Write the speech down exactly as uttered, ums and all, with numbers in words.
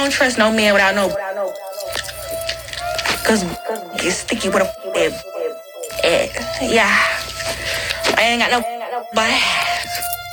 don't trust no man without no. Cause get sticky with a. Yeah. I ain't got no. Bye.